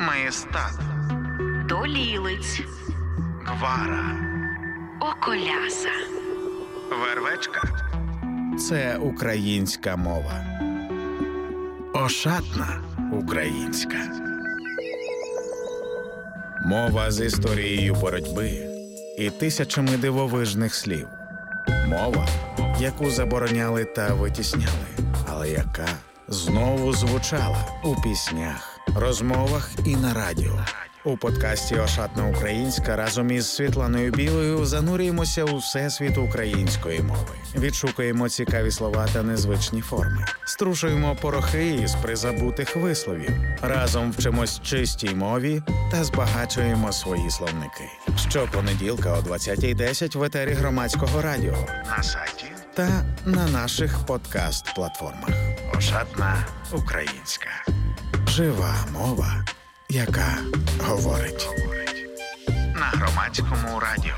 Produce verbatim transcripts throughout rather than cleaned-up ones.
Маєстат, Долілиць, Гвара, Околяса, Вервечка – це українська мова. Ошатна українська. Мова з історією боротьби і тисячами дивовижних слів. Мова, яку забороняли та витісняли, але яка знову звучала у піснях, розмовах і на радіо. У подкасті «Ошатна українська» разом із Світланою Білою занурюємося у всесвіт української мови. Відшукуємо цікаві слова та незвичні форми. Струшуємо порохи із призабутих висловів. Разом вчимось чистій мові та збагачуємо свої словники. Щопонеділка о двадцятій десять в етері Громадського радіо, на сайті та на наших подкаст-платформах. «Ошатна українська». Жива мова, яка говорить. На Громадському радіо.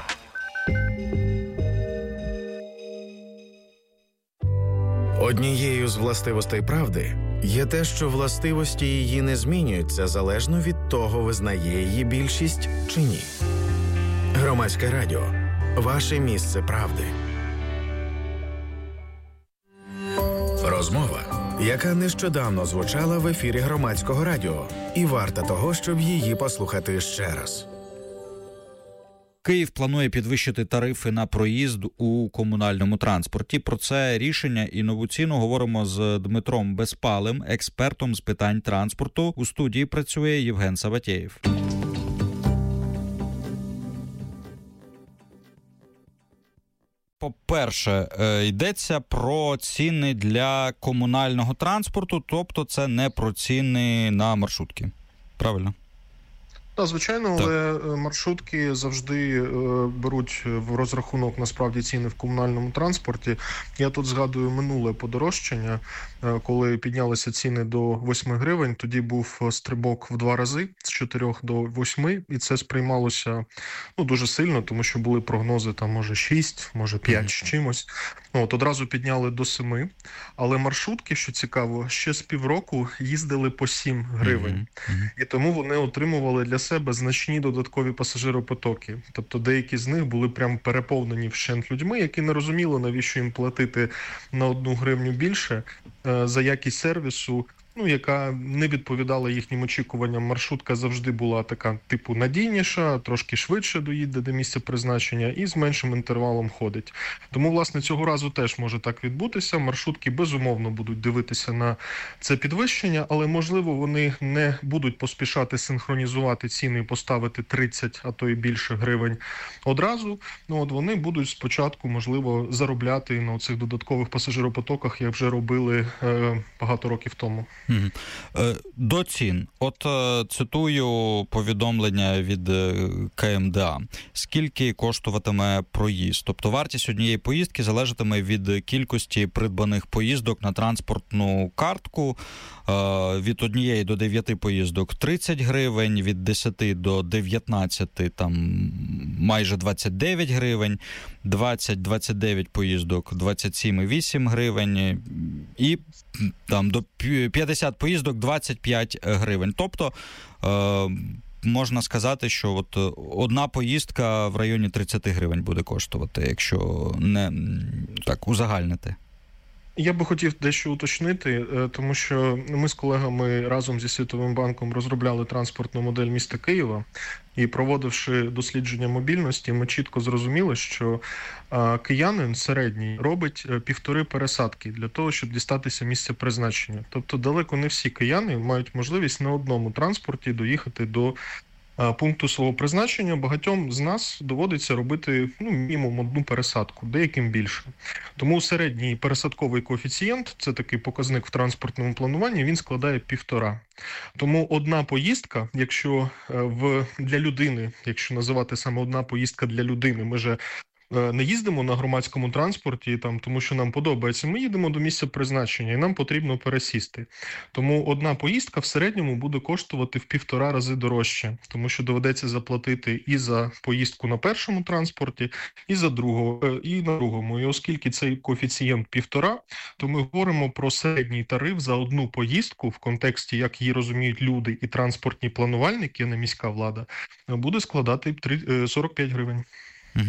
Однією з властивостей правди є те, що властивості її не змінюються залежно від того, визнає її більшість чи ні. Громадське радіо. Ваше місце правди. Розмова, яка нещодавно звучала в ефірі Громадського радіо, і варта того, щоб її послухати ще раз. Київ планує підвищити тарифи на проїзд у комунальному транспорті. Про це рішення і нову ціну говоримо з Дмитром Безпалим, експертом з питань транспорту. У студії працює Євген Саватєєв. По-перше, йдеться про ціни для комунального транспорту, тобто це не про ціни на маршрутки. Правильно? Так, звичайно, так. Але маршрутки завжди беруть в розрахунок, насправді, ціни в комунальному транспорті. Я тут згадую минуле подорожчання, коли піднялися ціни до восьми гривень, тоді був стрибок в два рази, з чотирьох до восьми, і це сприймалося ну, дуже сильно, тому що були прогнози, там, може, шість, може, п'ять mm-hmm. з чимось. Ну, от одразу підняли до семи, але маршрутки, що цікаво, ще з півроку їздили по сім гривень. Mm-hmm. І тому вони отримували для себе значні додаткові пасажиропотоки. Тобто деякі з них були прям переповнені вщент людьми, які не розуміли, навіщо їм платити на одну гривню більше е, за якість сервісу, ну, яка не відповідала їхнім очікуванням. Маршрутка завжди була така, типу, надійніша, трошки швидше доїде до місця призначення і з меншим інтервалом ходить. Тому, власне, цього разу теж може так відбутися. Маршрутки, безумовно, будуть дивитися на це підвищення, але, можливо, вони не будуть поспішати синхронізувати ціни і поставити тридцять, а то і більше гривень одразу. Ну, от вони будуть спочатку, можливо, заробляти на цих додаткових пасажиропотоках, як вже робили е, багато років тому. До цін. От цитую повідомлення від КМДА. Скільки коштуватиме проїзд? Тобто вартість однієї поїздки залежатиме від кількості придбаних поїздок на транспортну картку. Від однієї до дев'яти поїздок тридцять гривень, від десяти до дев'ятнадцяти там майже двадцять дев'ять гривень, двадцять-двадцять дев'ять поїздок двадцять сім цілих вісім гривень і там до п'ятдесят поїздок двадцять п'ять гривень. Тобто е, можна сказати, що от одна поїздка в районі тридцять гривень буде коштувати, якщо не так узагальнити. Я би хотів дещо уточнити, тому що ми з колегами разом зі Світовим банком розробляли транспортну модель міста Києва, і проводивши дослідження мобільності, ми чітко зрозуміли, що киянин середній робить півтори пересадки для того, щоб дістатися місця призначення. Тобто далеко не всі кияни мають можливість на одному транспорті доїхати до пункту свого призначення. Багатьом з нас доводиться робити ну, мінімум одну пересадку, деяким більше. Тому середній пересадковий коефіцієнт, це такий показник в транспортному плануванні, він складає півтора. Тому одна поїздка, якщо в, для людини, якщо називати саме одна поїздка для людини, ми же не їздимо на громадському транспорті, там, тому що нам подобається, ми їдемо до місця призначення і нам потрібно пересісти. Тому одна поїздка в середньому буде коштувати в півтора рази дорожче, тому що доведеться заплатити і за поїздку на першому транспорті, і за другого, і на другому. І оскільки цей коефіцієнт півтора, то ми говоримо про середній тариф за одну поїздку в контексті, як її розуміють люди і транспортні планувальники, а не міська влада, буде складати сорок п'ять гривень. Угу.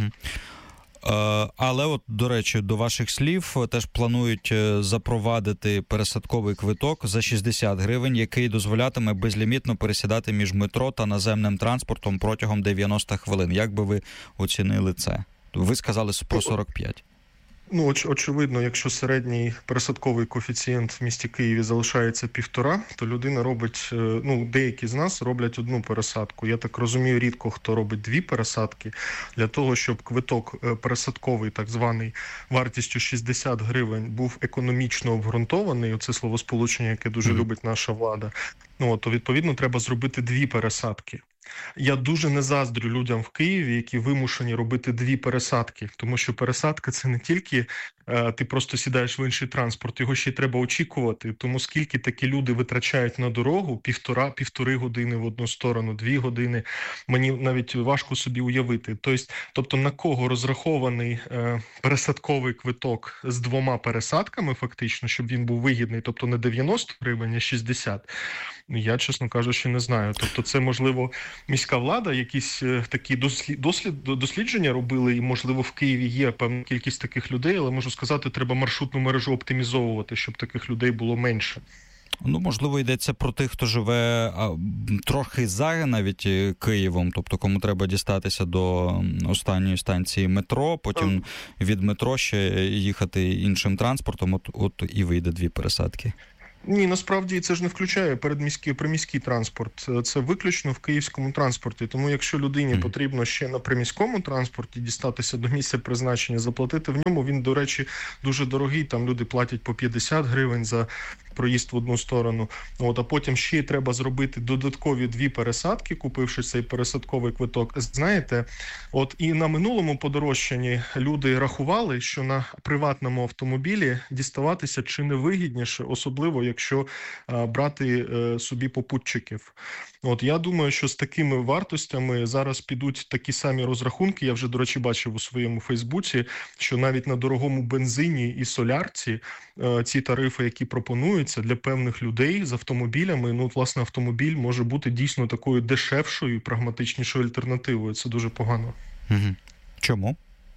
Але от, до речі, до ваших слів, теж планують запровадити пересадковий квиток за шістдесят гривень, який дозволятиме безлімітно пересідати між метро та наземним транспортом протягом дев'яносто хвилин. Як би ви оцінили це? Ви сказали про сорок п'ять. Ну, оч, очевидно, якщо середній пересадковий коефіцієнт в місті Києві залишається півтора, то людина робить, ну, деякі з нас роблять одну пересадку. Я так розумію, рідко хто робить дві пересадки. Для того, щоб квиток пересадковий, так званий, вартістю шістдесят гривень був економічно обґрунтований, оце словосполучення, яке дуже любить наша влада, ну, то, відповідно, треба зробити дві пересадки. Я дуже не заздрю людям в Києві, які вимушені робити дві пересадки, тому що пересадка – це не тільки е, ти просто сідаєш в інший транспорт, його ще й треба очікувати, тому скільки такі люди витрачають на дорогу, півтора, півтори години в одну сторону, дві години, мені навіть важко собі уявити. Тобто, тобто на кого розрахований е, пересадковий квиток з двома пересадками фактично, щоб він був вигідний, тобто не дев'яносто гривень, а шістдесят, я, чесно кажучи, не знаю. Тобто це, можливо, міська влада якісь такі дослід, дослід, дослідження робили, і, можливо, в Києві є певна кількість таких людей, але, можу сказати, треба маршрутну мережу оптимізовувати, щоб таких людей було менше. Ну, можливо, йдеться про тих, хто живе а, трохи за навіть Києвом, тобто кому треба дістатися до останньої станції метро, потім від метро ще їхати іншим транспортом, от, от і вийде дві пересадки. Ні, насправді це ж не включає передміський, приміський транспорт. Це виключно в київському транспорті. Тому якщо людині mm. потрібно ще на приміському транспорті дістатися до місця призначення, заплатити в ньому, він, до речі, дуже дорогий. Там люди платять по п'ятдесят гривень за проїзд в одну сторону. От, а потім ще й треба зробити додаткові дві пересадки, купивши цей пересадковий квиток. Знаєте, от і на минулому подорожчанні люди рахували, що на приватному автомобілі діставатися чи не вигідніше, особливо якщо а, брати а, собі попутчиків. От я думаю, що з такими вартостями зараз підуть такі самі розрахунки. Я вже, до речі, бачив у своєму Фейсбуці, що навіть на дорогому бензині і солярці а, ці тарифи, які пропонуються для певних людей з автомобілями, ну, от, власне, автомобіль може бути дійсно такою дешевшою, прагматичнішою альтернативою. Це дуже погано. Угу. Чому?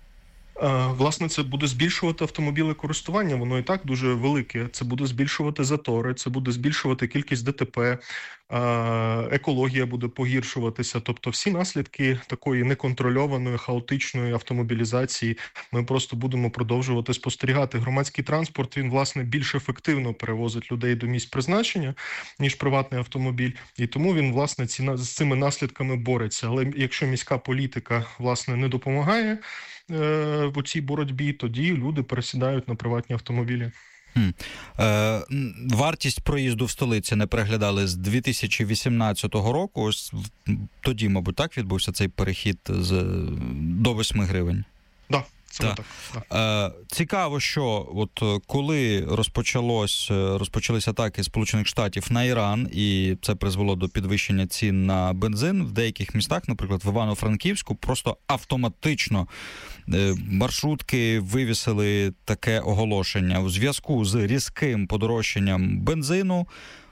Власне, це буде збільшувати автомобілekористування, воно і так дуже велике. Це буде збільшувати затори, це буде збільшувати кількість ДТП, екологія буде погіршуватися. Тобто всі наслідки такої неконтрольованої, хаотичної автомобілізації ми просто будемо продовжувати спостерігати. Громадський транспорт, він, власне, більш ефективно перевозить людей до місць призначення, ніж приватний автомобіль. І тому він, власне, ці, з цими наслідками бореться. Але якщо міська політика, власне, не допомагає в цій боротьбі, тоді люди пересідають на приватні автомобілі. Хм. Е, вартість проїзду в столиці не переглядали з дві тисячі вісімнадцятого року. Ось тоді, мабуть, так відбувся цей перехід з, до восьми гривень. Да. Так. Так. Е, цікаво, що от коли розпочалось, розпочалися атаки Сполучених Штатів на Іран, і це призвело до підвищення цін на бензин, в деяких містах, наприклад, в Івано-Франківську, просто автоматично е, маршрутки вивісили таке оголошення. У зв'язку з різким подорожчанням бензину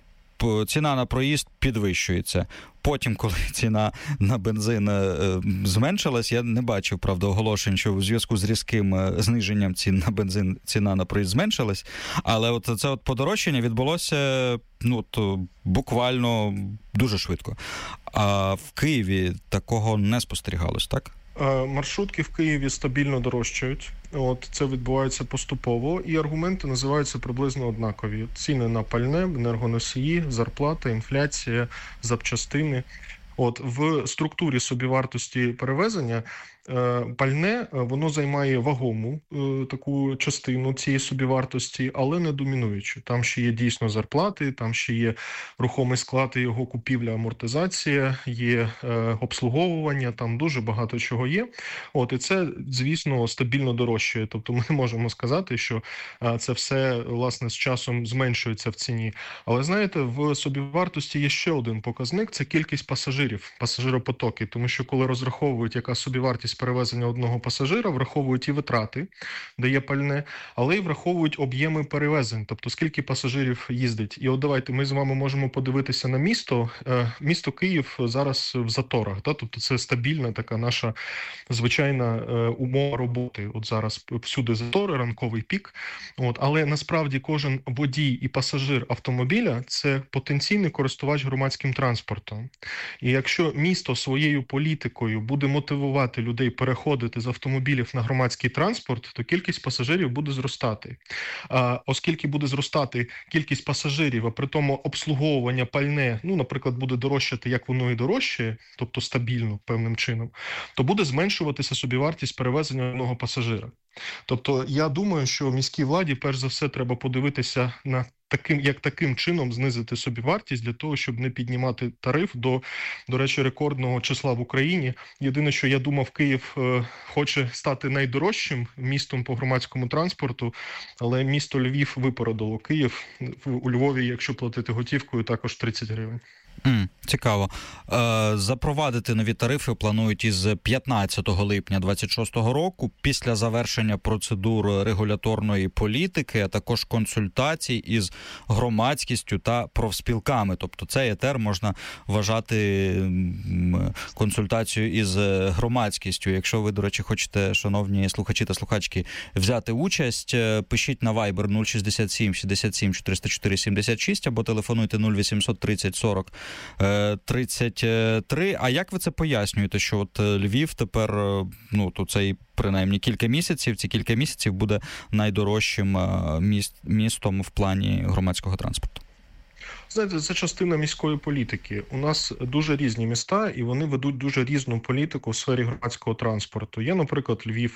ціна на проїзд підвищується. Потім, коли ціна на бензин зменшилась, я не бачив, правда, оголошень, що у зв'язку з різким зниженням цін на бензин ціна на проїзд зменшилась. Але от це от подорожчання відбулося, ну, от, буквально дуже швидко. А в Києві такого не спостерігалось, так? Маршрутки в Києві стабільно дорожчають. От це відбувається поступово, і аргументи називаються приблизно однакові. Ціни на пальне, енергоносії, зарплата, інфляція, запчастини. От в структурі собівартості перевезення пальне, воно займає вагому таку частину цієї собівартості, але не домінуючу. Там ще є дійсно зарплати, там ще є рухомий склад і його купівля, амортизація, є обслуговування, там дуже багато чого є. От, і це, звісно, стабільно дорожчає. Тобто ми не можемо сказати, що це все, власне, з часом зменшується в ціні. Але, знаєте, в собівартості є ще один показник – це кількість пасажирів, пасажиропотоки. Тому що, коли розраховують, яка собівартість перевезення одного пасажира, враховують і витрати, де є пальне, але й враховують об'єми перевезень, тобто скільки пасажирів їздить. І от давайте ми з вами можемо подивитися на місто. Місто Київ зараз в заторах, да? Тобто це стабільна така наша звичайна умова роботи. От зараз всюди затори, ранковий пік. От, але насправді кожен водій і пасажир автомобіля – це потенційний користувач громадським транспортом. І якщо місто своєю політикою буде мотивувати людей переходити з автомобілів на громадський транспорт, то кількість пасажирів буде зростати. А, оскільки буде зростати кількість пасажирів, а при тому обслуговування пальне, ну, наприклад, буде дорожчати, як воно і дорожчає, тобто стабільно певним чином, то буде зменшуватися собівартість перевезення одного пасажира. Тобто я думаю, що міській владі перш за все треба подивитися на таким, як таким чином знизити собівартість для того, щоб не піднімати тариф до, до речі, рекордного числа в Україні. Єдине, що я думав, Київ е, хоче стати найдорожчим містом по громадському транспорту, але місто Львів випередило Київ. У Львові, якщо платити готівкою, також тридцять гривень. Mm, цікаво. Е, запровадити нові тарифи планують із п'ятнадцятого липня двадцять шостого року після завершення процедур регуляторної політики, а також консультацій із громадськістю та профспілками. Тобто цей етер можна вважати консультацією із громадськістю. Якщо ви, до речі, хочете, шановні слухачі та слухачки, взяти участь, пишіть на Viber нуль шістдесят сім шістдесят сім чотириста чотири сімдесят шість або телефонуйте нуль вісімсот тридцять сорок тридцять три. А як ви це пояснюєте, що от Львів тепер, ну, то цей принаймні кілька місяців, ці кілька місяців буде найдорожчим міст, містом в плані громадського транспорту? Знаєте, це частина міської політики. У нас дуже різні міста, і вони ведуть дуже різну політику в сфері громадського транспорту. Є, наприклад, Львів,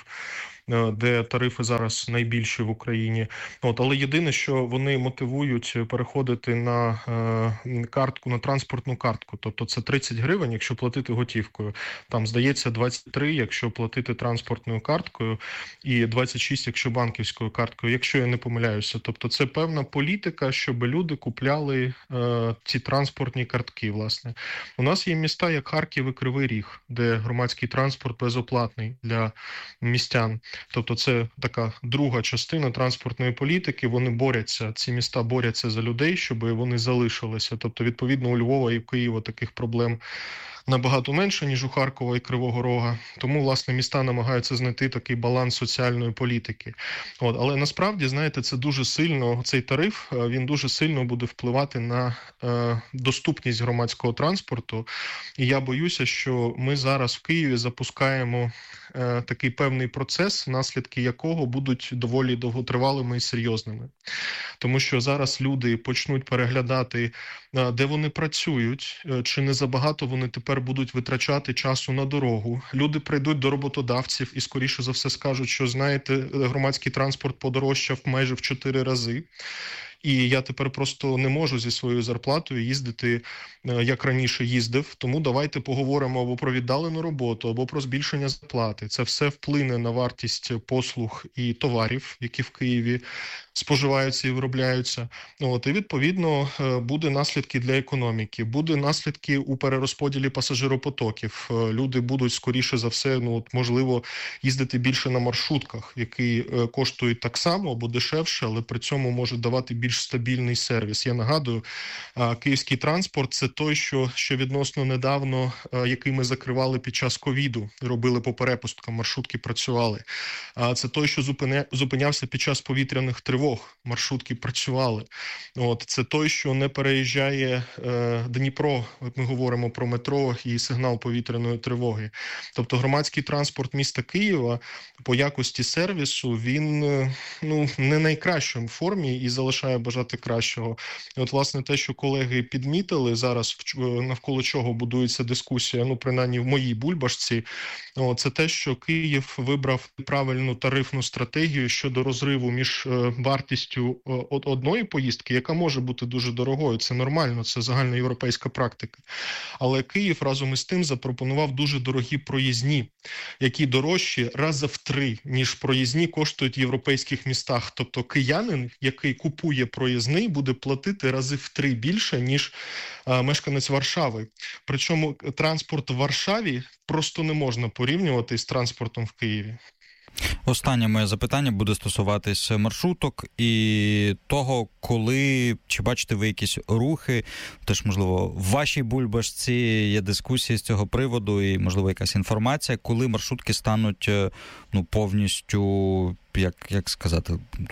де тарифи зараз найбільші в Україні. От, але єдине, що вони мотивують переходити на е, картку, на транспортну картку. Тобто це тридцять гривень, якщо платити готівкою. Там, здається, двадцять три, якщо платити транспортною карткою, і двадцять шість, якщо банківською карткою, якщо я не помиляюся. Тобто це певна політика, щоб люди купляли е, ці транспортні картки, власне. У нас є міста, як Харків і Кривий Ріг, де громадський транспорт безоплатний для містян. Тобто це така друга частина транспортної політики. Вони борються, ці міста борються за людей, щоб вони залишилися. Тобто, відповідно, у Львова і Києва таких проблем набагато менше, ніж у Харкова і Кривого Рога. Тому, власне, міста намагаються знайти такий баланс соціальної політики. От, але насправді, знаєте, це дуже сильно, цей тариф, він дуже сильно буде впливати на е, доступність громадського транспорту. І я боюся, що ми зараз в Києві запускаємо е, такий певний процес, наслідки якого будуть доволі довготривалими і серйозними. Тому що зараз люди почнуть переглядати, де вони працюють, чи не забагато вони тепер будуть витрачати часу на дорогу. Люди прийдуть до роботодавців і, скоріше за все, скажуть, що, знаєте, громадський транспорт подорожчав майже в чотири рази. І я тепер просто не можу зі своєю зарплатою їздити, як раніше їздив. Тому давайте поговоримо або про віддалену роботу, або про збільшення зарплати. Це все вплине на вартість послуг і товарів, які в Києві споживаються і виробляються. От, і, відповідно, буде наслідки для економіки, буде наслідки у перерозподілі пасажиропотоків. Люди будуть, скоріше за все, ну, от, можливо, їздити більше на маршрутках, які коштують так само або дешевше, але при цьому можуть давати більш стабільний сервіс. Я нагадую, київський транспорт – це той, що, що відносно недавно, який ми закривали під час ковіду, робили по перепусткам, маршрутки працювали. Це той, що зупиня, зупинявся під час повітряних тривог, маршрутки працювали. От, це той, що не переїжджає е, Дніпро, от ми говоримо про метро і сигнал повітряної тривоги. Тобто громадський транспорт міста Києва по якості сервісу, він ну, не найкращій формі і залишає залишає бажати кращого. І от, власне, те, що колеги підмітили зараз, навколо чого будується дискусія, ну, принаймні в моїй бульбашці, о, це те, що Київ вибрав правильну тарифну стратегію щодо розриву між вартістю одної поїздки, яка може бути дуже дорогою, це нормально, це загальноєвропейська практика. Але Київ разом із тим запропонував дуже дорогі проїзні, які дорожчі рази в три, ніж проїзні коштують в європейських містах. Тобто киянин, який купує проїзний, буде платити рази в три більше, ніж а, мешканець Варшави. Причому транспорт в Варшаві просто не можна порівнювати з транспортом в Києві. Останнє моє запитання буде стосуватись маршруток і того, коли, чи бачите ви якісь рухи, теж, можливо, в вашій бульбашці є дискусії з цього приводу і, можливо, якась інформація, коли маршрутки стануть, ну, повністю, як, як сказати,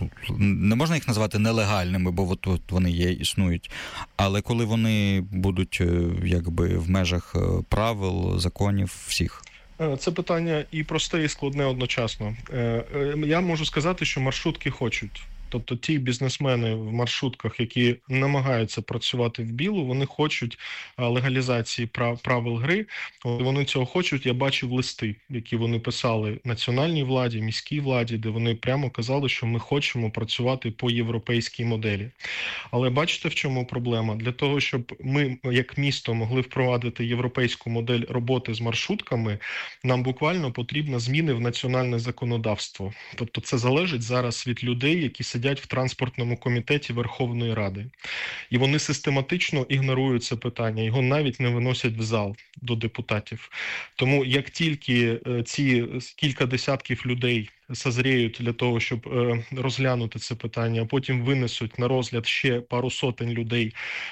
не можна їх назвати нелегальними, бо от, от вони є, існують, але коли вони будуть, якби, в межах правил, законів всіх. Це питання і просте, і складне одночасно. Я можу сказати, що маршрутки хочуть. Тобто ті бізнесмени в маршрутках, які намагаються працювати в білу, вони хочуть легалізації прав, правил гри. Вони цього хочуть. Я бачив листи, які вони писали національній владі, міській владі, де вони прямо казали, що ми хочемо працювати по європейській моделі. Але бачите, в чому проблема? Для того, щоб ми, як місто, могли впровадити європейську модель роботи з маршрутками, нам буквально потрібно зміни в національне законодавство. Тобто це залежить зараз від людей, які сидять в транспортному комітеті Верховної Ради. І вони систематично ігнорують це питання, його навіть не виносять в зал до депутатів. Тому як тільки ці кілька десятків людей созріють для того, щоб розглянути це питання, а потім винесуть на розгляд ще пару сотень людей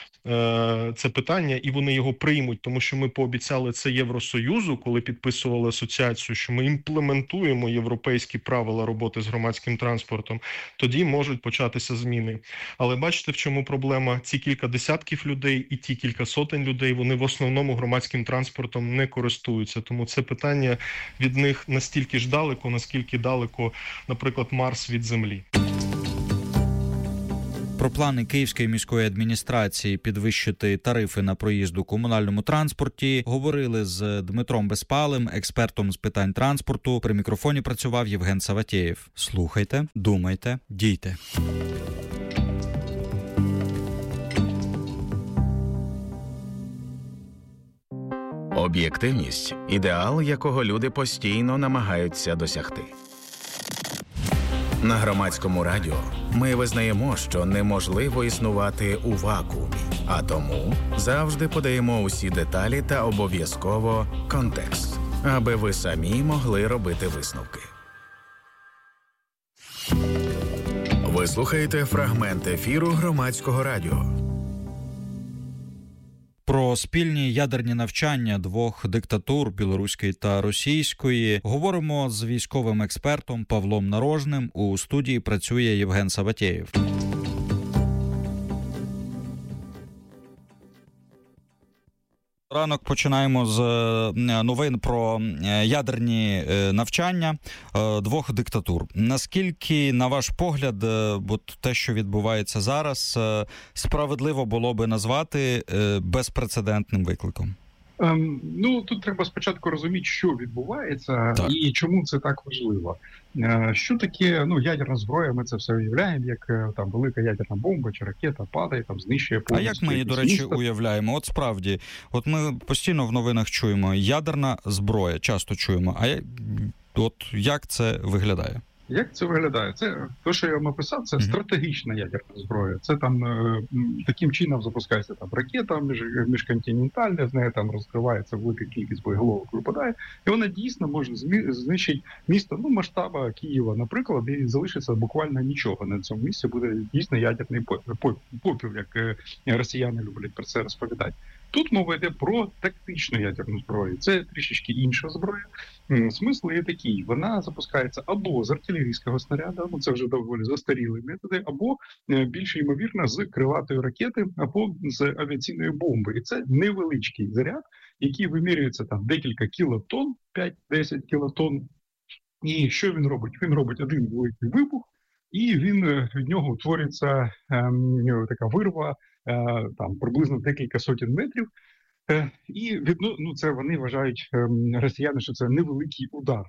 це питання, і вони його приймуть, тому що ми пообіцяли це Євросоюзу, коли підписували асоціацію, що ми імплементуємо європейські правила роботи з громадським транспортом, тоді можуть початися зміни. Але бачите, в чому проблема? Ці кілька десятків людей і ті кілька сотень людей, вони в основному громадським транспортом не користуються. Тому це питання від них настільки ж далеко, наскільки далеко, наприклад, Марс від Землі. Про плани Київської міської адміністрації підвищити тарифи на проїзд у комунальному транспорті говорили з Дмитром Безпалим, експертом з питань транспорту. При мікрофоні працював Євген Саватєєв. Слухайте, думайте, дійте. Об'єктивність – ідеал, якого люди постійно намагаються досягти. На Громадському радіо ми визнаємо, що неможливо існувати у вакуумі, а тому завжди подаємо усі деталі та обов'язково контекст, аби ви самі могли робити висновки. Ви слухаєте фрагмент ефіру Громадського радіо. Про спільні ядерні навчання двох диктатур, білоруської та російської, говоримо з військовим експертом Павлом Нарожним. У студії працює Євген Саватєєв. Ранок починаємо з новин про ядерні навчання двох диктатур. Наскільки, на ваш погляд, от те, що відбувається зараз, справедливо було би назвати безпрецедентним викликом? Ем, ну, тут треба спочатку розуміти, що відбувається так. І чому це так важливо. Е, що таке, ну, ядерна зброя, ми це все уявляємо, як там велика ядерна бомба чи ракета падає, там знищує повністю. А як ми її, до речі, місто. уявляємо? От справді, от ми постійно в новинах чуємо ядерна зброя, часто чуємо. А от як це виглядає? Як це виглядає? Це те, що я вам описав, це mm-hmm. стратегічна ядерна зброя. Це там е, таким чином запускається там ракета між, міжконтинентальна, з нею там розкривається велика кількість боєголовок, випадає, і вона дійсно може знищити місто, ну, масштаба Києва, наприклад, і залишиться буквально нічого. На цьому місці буде дійсно ядерний попіл, як е, росіяни люблять про це розповідати. Тут мова йде про тактичну ядерну зброю. Це трішечки інша зброя. Смисл є такий. Вона запускається або з артилерійського снаряду, ну це вже доволі застарілі методи, або більш ймовірно з крилатої ракети, або з авіаційної бомби. І це невеличкий заряд, який вимірюється там декілька кілотон, п'ять-десять кілотон. І що він робить? Він робить один великий вибух, і він від нього утворюється ем, така вирва, е, там приблизно декілька сотень метрів. Е, і від, ну, це вони вважають ем, росіяни, що це невеликий удар.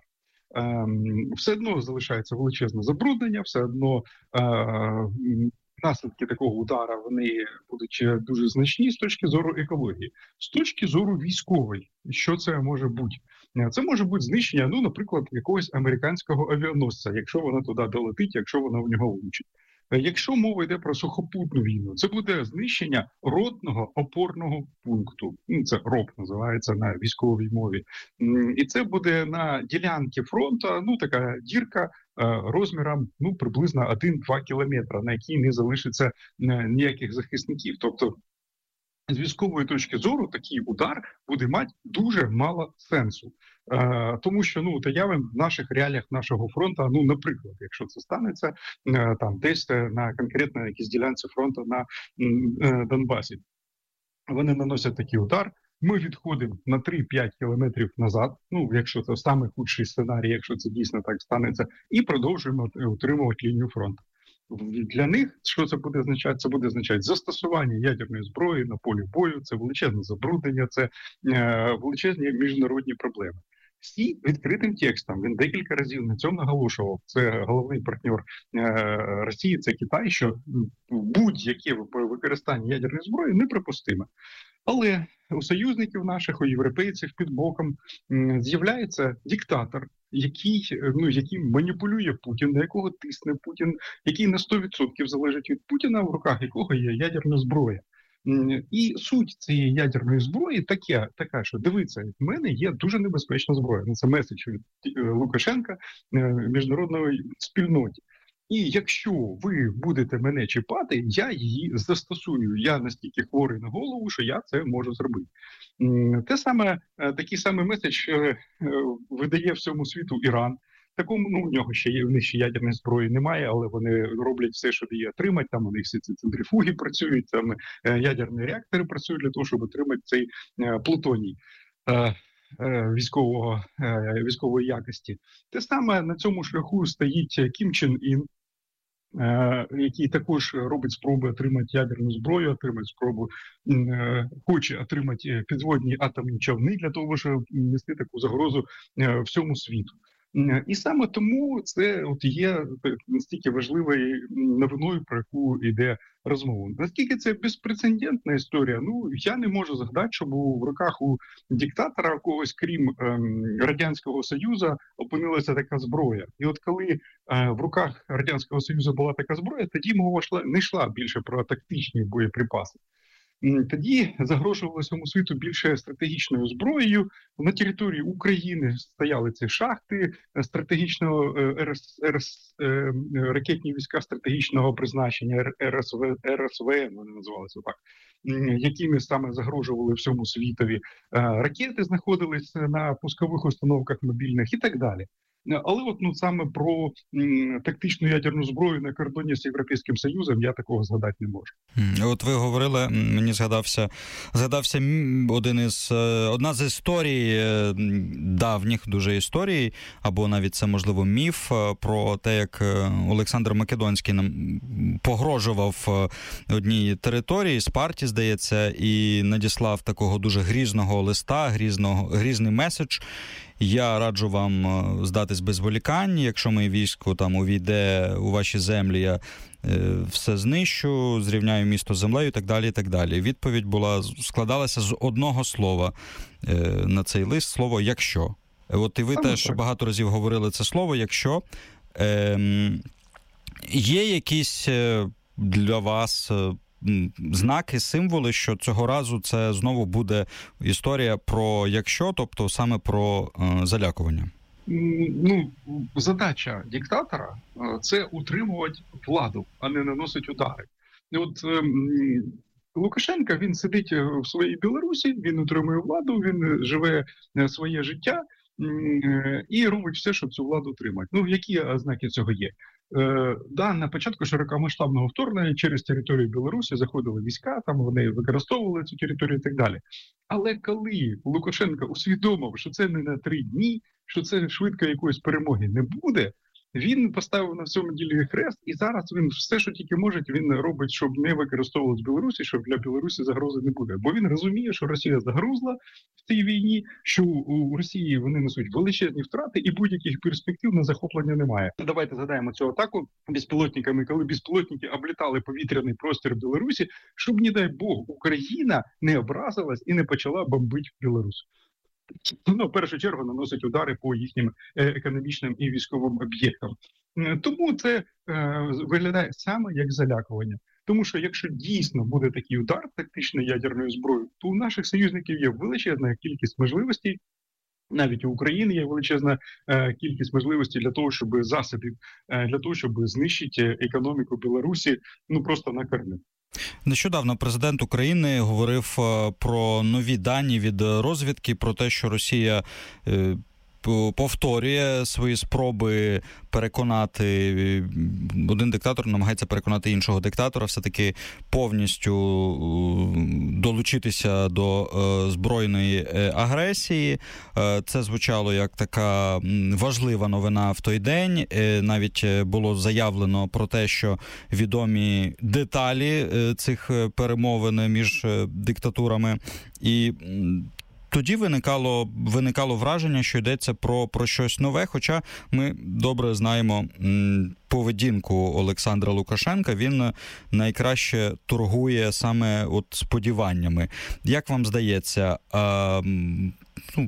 Ем, все одно залишається величезне забруднення, все одно е, наслідки такого удара вони будуть дуже значні з точки зору екології. З точки зору військової, що це може бути? Це може бути знищення, ну, наприклад, якогось американського авіаносця, якщо воно туди долетить, якщо воно в нього влучить. Якщо мова йде про сухопутну війну, це буде знищення ротного опорного пункту. Ну, це РОП називається на військовій мові. І це буде на ділянці фронту, ну, така дірка розміром, ну, приблизно один-два кілометри, на якій не залишиться ніяких захисників. Тобто, з військової точки зору такий удар буде мати дуже мало сенсу. Е, тому що, ну, от я в наших реаліях нашого фронту, ну, наприклад, якщо це станеться е, там десь на конкретно якійсь ділянці фронту на е, Донбасі, вони наносять такий удар, ми відходимо на три-п'ять кілометрів назад, ну, якщо це самий худший сценарій, якщо це дійсно так станеться, і продовжуємо утримувати лінію фронту. Для них, що це буде означати? Це буде означати застосування ядерної зброї на полі бою, це величезне забруднення, це е, величезні міжнародні проблеми. Всі відкритим текстом, він декілька разів на цьому наголошував, це головний партнер е, Росії, це Китай, що будь-яке використання ядерної зброї неприпустиме. Але у союзників наших, у європейців під боком м, з'являється диктатор, який, ну, яким маніпулює Путін, на якого тисне Путін, який на сто відсотків залежить від Путіна, в руках якого є ядерна зброя. І суть цієї ядерної зброї таке, така, що дивіться, в мене є дуже небезпечна зброя. Це меседж від Лукашенка міжнародної спільноті. І якщо ви будете мене чіпати, я її застосую. Я настільки хворий на голову, що я це можу зробити. Те саме, такий самий меседж видає всьому світу Іран. Такому, ну, у нього ще є, у них ще ядерної зброї немає, але вони роблять все, щоб її отримати. Там у них всі ці центрифуги працюють, там ядерні реактори працюють для того, щоб отримати цей плутоній військового, військової якості. Те саме на цьому шляху стоїть Кім Чен Ін, який також робить спроби отримати ядерну зброю, отримати спробу, хоче отримати підводні атомні човни для того, щоб нести таку загрозу всьому світу. І саме тому це от є настільки важливою новиною, про яку йде розмова. Наскільки це безпрецедентна історія? Ну, я не можу згадати, щоб в руках у диктатора когось, крім ем, Радянського Союзу, опинилася така зброя. І от коли е, в руках Радянського Союзу була така зброя, тоді мова йшла, не йшла більше про тактичні боєприпаси. Тоді загрожувало всьому світу більше стратегічною зброєю. На території України стояли ці шахти стратегічного РС, РС, ракетні війська стратегічного призначення, РСВ, РСВ, вони називалися так, якими саме загрожували всьому світові. Ракети знаходились на пускових установках мобільних і так далі. Але от, ну, саме про м, тактичну ядерну зброю на кордоні з Європейським Союзом я такого згадати не можу. От ви говорили, мені згадався, згадався один із, одна з історій, давніх дуже історій, або навіть це, можливо, міф про те, як Олександр Македонський нам погрожував одній території, Спарті, здається, і надіслав такого дуже грізного листа, грізного, грізний меседж. Я раджу вам здатись без волікань, якщо моє військо там увійде у ваші землі, я е, все знищу, зрівняю місто з землею і так далі, і так далі. Відповідь була, складалася з одного слова е, на цей лист, слово «якщо». От і ви Саме теж так. багато разів говорили це слово «якщо». Е, є якісь для вас знаки, символи, що цього разу це знову буде історія про «якщо», тобто саме про е, залякування? Ну, задача диктатора – це утримувати владу, а не наносити удари. І от е, Лукашенко, він сидить в своїй Білорусі, він утримує владу, він живе своє життя е, і робить все, щоб цю владу утримати. Ну, які ознаки цього є? Е, да, на початку широкомасштабного вторгнення через територію Білорусі заходили війська, там вони використовували цю територію і так далі. Але коли Лукашенко усвідомив, що це не на три дні, що це швидко якоїсь перемоги не буде, Він поставив на всьому ділі хрест, і зараз він все, що тільки може, він робить, щоб не використовувалось Білорусі, щоб для Білорусі загрози не буде. Бо він розуміє, що Росія загрузла в цій війні, що у Росії вони несуть величезні втрати і будь-яких перспектив на захоплення немає. Давайте згадаємо цю атаку безпілотниками, коли безпілотники облітали повітряний простір Білорусі, щоб, не дай Бог, Україна не образилась і не почала бомбити Білорусь. Ну, в першу чергу наносить удари по їхнім економічним і військовим об'єктам. Тому це е, виглядає саме як залякування. Тому що якщо дійсно буде такий удар тактичною ядерною зброєю, то у наших союзників є величезна кількість можливостей, навіть у України є величезна е, кількість можливостей для того, щоб засобів, е, для того, щоб знищити економіку Білорусі, ну просто на корню. Нещодавно президент України говорив про нові дані від розвідки, про те, що Росія повторює свої спроби переконати, один диктатор намагається переконати іншого диктатора все-таки повністю долучитися до збройної агресії. Це звучало як така важлива новина в той день. Навіть було заявлено про те, що відомі деталі цих перемовин між диктатурами. І тоді виникало, виникало враження, що йдеться про, про щось нове, хоча ми добре знаємо м, поведінку Олександра Лукашенка. Він найкраще торгує саме от сподіваннями. Як вам здається, а, ну,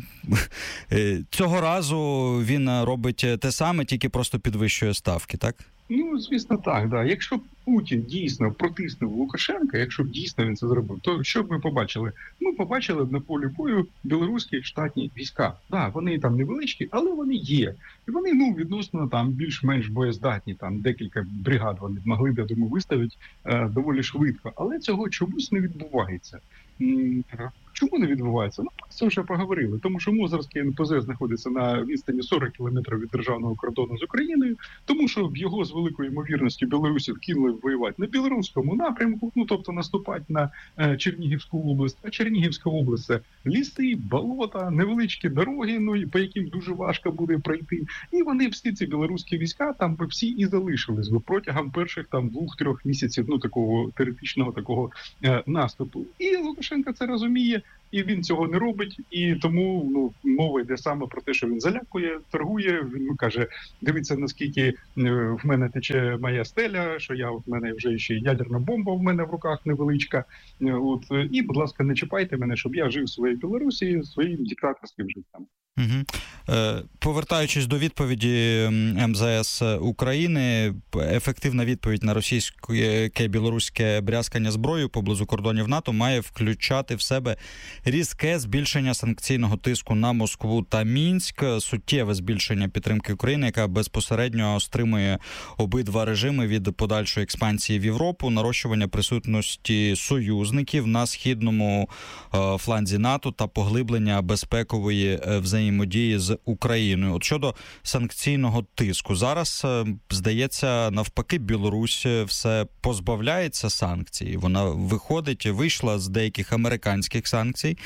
цього разу він робить те саме, тільки просто підвищує ставки, так? Ну, звісно, так, да. Якщо Путін дійсно протиснув Лукашенка, якщо б дійсно він це зробив, то що б ми побачили? Ми побачили б на полі бою білоруські штатні війська. Да, вони там невеличкі, але вони є. І вони, ну, відносно там більш-менш боєздатні, там декілька бригад вони могли б, я думаю, виставити е, доволі швидко. Але цього чомусь не відбувається. Чому не відбувається? Ну, це вже поговорили. Тому що Мозорський ен пе зет знаходиться на відстані сорок кілометрів від державного кордону з Україною, тому що його з великою ймовірністю білорусів кинули воювати на білоруському напрямку, ну, тобто наступати на е, Чернігівську область. А Чернігівська область – це ліси, болота, невеличкі дороги, ну, по яким дуже важко буде пройти. І вони всі ці білоруські війська там всі і залишились протягом перших там двох-трьох місяців, ну, такого теоретичного такого е, наступу. І Лукашенко це розуміє. І він цього не робить, і тому ну мова йде саме про те, що він залякує, торгує. Він каже: дивіться, наскільки в мене тече моя стеля, що я в мене вже ще ядерна бомба в мене в руках невеличка. От і, будь ласка, не чіпайте мене, щоб я жив в своїй Білорусі своїм диктаторським життям. Угу. Е, повертаючись до відповіді ем зе ес України, ефективна відповідь на російське білоруське брязкання зброєю поблизу кордонів НАТО має включати в себе різке збільшення санкційного тиску на Москву та Мінськ, суттєве збільшення підтримки України, яка безпосередньо стримує обидва режими від подальшої експансії в Європу, нарощування присутності союзників на східному е, фланзі НАТО та поглиблення безпекової взаємодії з Україною. От щодо санкційного тиску, зараз, здається, навпаки, Білорусь все позбавляється санкцій. Вона виходить, вийшла з деяких американських санкцій.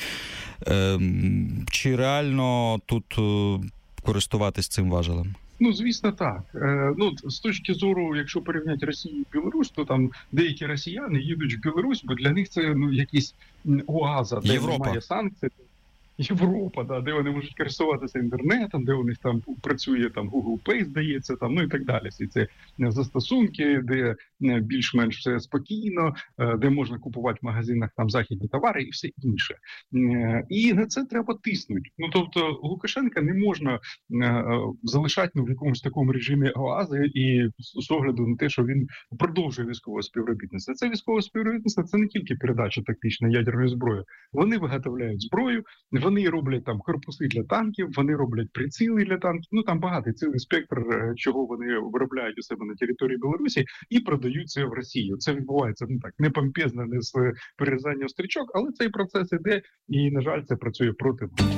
Чи реально тут користуватись цим важелем? Ну, звісно, так. Е, ну, з точки зору, якщо порівняти Росію і Білорусь, то там деякі росіяни їдуть в Білорусь, бо для них це ну якісь оаза, де Європа. Немає санкцій. Європа, да, де вони можуть користуватися інтернетом, де у них там працює там Google Pay, здається, там, ну і так далі. І це застосунки, де більш-менш все спокійно, де можна купувати в магазинах там західні товари і все інше. І на це треба тиснути. Ну, тобто Лукашенка не можна залишати ну, в якомусь такому режимі оази і з огляду на те, що він продовжує військове співробітництво. Це військове співробітництво, це не тільки передача тактичної ядерної зброї. Вони виготовляють зброю, вони роблять там корпуси для танків, вони роблять приціли для танків. Ну там багатий цілий спектр, чого вони виробляють у себе на території Білорусі і продають це в Росію. Це відбувається ну так не помпезно, не з перерізанням стрічок, але цей процес іде і, на жаль, це працює проти нас.